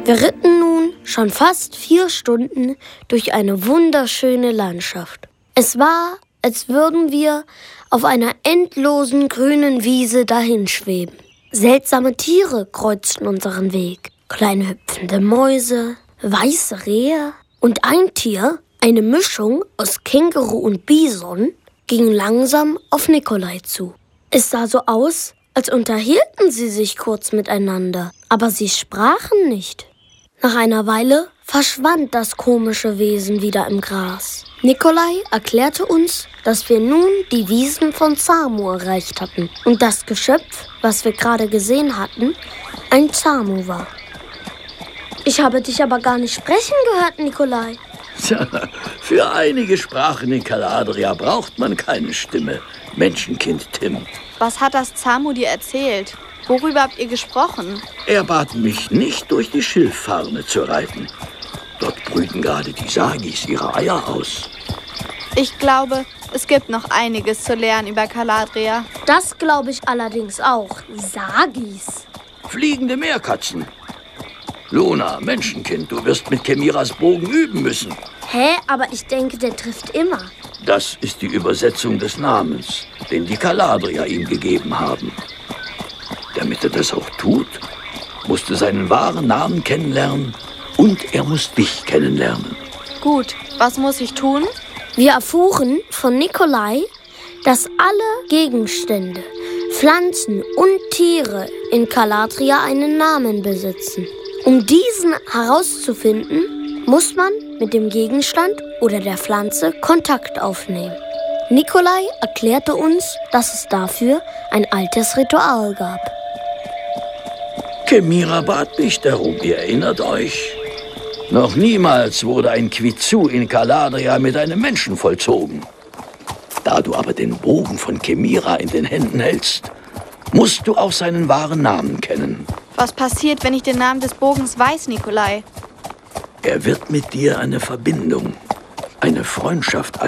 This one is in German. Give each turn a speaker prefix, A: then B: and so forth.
A: Wir ritten nun schon fast 4 Stunden durch eine wunderschöne Landschaft. Es war, als würden wir auf einer endlosen grünen Wiese dahinschweben. Seltsame Tiere kreuzten unseren Weg. Kleine hüpfende Mäuse, weiße Rehe und ein Tier, eine Mischung aus Känguru und Bison, ging langsam auf Nikolai zu. Es sah so aus, als unterhielten sie sich kurz miteinander, aber sie sprachen nicht. Nach einer Weile verschwand das komische Wesen wieder im Gras. Nikolai erklärte uns, dass wir nun die Wiesen von Zamu erreicht hatten und das Geschöpf, was wir gerade gesehen hatten, ein Zamu war. Ich habe dich aber gar nicht sprechen gehört, Nikolai.
B: Tja, für einige Sprachen in Caladria braucht man keine Stimme, Menschenkind Tim.
C: Was hat das Zamu dir erzählt? Worüber habt ihr gesprochen?
B: Er bat mich, nicht durch die Schilffarne zu reiten. Dort brüten gerade die Sagis ihre Eier aus.
C: Ich glaube, es gibt noch einiges zu lernen über Caladria.
A: Das glaube ich allerdings auch. Sagis.
B: Fliegende Meerkatzen. Luna, Menschenkind, du wirst mit Kemiras Bogen üben müssen.
A: Hä, aber ich denke, der trifft immer.
B: Das ist die Übersetzung des Namens, den die Caladrier ihm gegeben haben. Damit er das auch tut, musst du seinen wahren Namen kennenlernen und er muss dich kennenlernen.
C: Gut, was muss ich tun?
A: Wir erfuhren von Nikolai, dass alle Gegenstände, Pflanzen und Tiere in Caladria einen Namen besitzen. Um diesen herauszufinden, muss man mit dem Gegenstand oder der Pflanze Kontakt aufnehmen. Nikolai erklärte uns, dass es dafür ein altes Ritual gab.
B: Kemira bat mich darum, ihr erinnert euch? Noch niemals wurde ein Quizu in Caladria mit einem Menschen vollzogen. Da du aber den Bogen von Kemira in den Händen hältst, musst du auch seinen wahren Namen kennen.
C: Was passiert, wenn ich den Namen des Bogens weiß, Nikolai?
B: Er wird mit dir eine Verbindung, eine Freundschaft